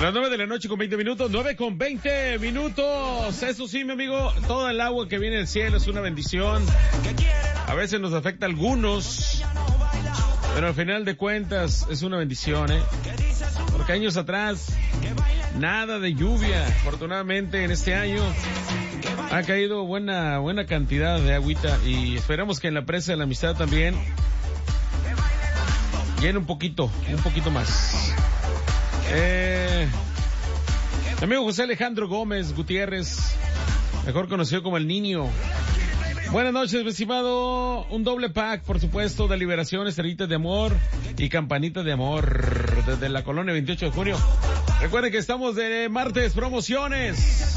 Las 9 de la noche con 20 minutos, 9 con 20 minutos. Eso sí, mi amigo, toda el agua que viene del cielo es una bendición. A veces nos afecta a algunos, pero al final de cuentas es una bendición, Porque años atrás, nada de lluvia. Afortunadamente en este año ha caído buena cantidad de agüita y esperamos que en la presa de la Amistad también llene un poquito más. Mi amigo José Alejandro Gómez Gutiérrez, mejor conocido como El Niño. Buenas noches, mi estimado. Un doble pack, por supuesto, de Liberación, Estrellitas de Amor y Campanitas de Amor desde la colonia 28 de junio. Recuerden que estamos de martes promociones.